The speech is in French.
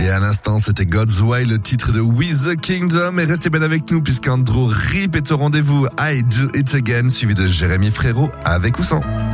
Et à l'instant, c'était God's Way, le titre de With the Kingdom. Et restez bien avec nous puisqu'Andrew Rip est au rendez-vous. I Do It Again, suivi de Jérémy Frérot avec ou sans.